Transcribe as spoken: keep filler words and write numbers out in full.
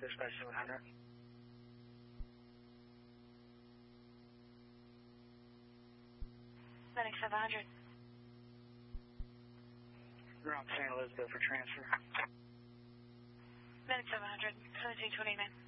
Dispatch seven hundred. Medic seven hundred. You're on Saint Elizabeth for transfer. Medic seven hundred, seventeen twenty-nine.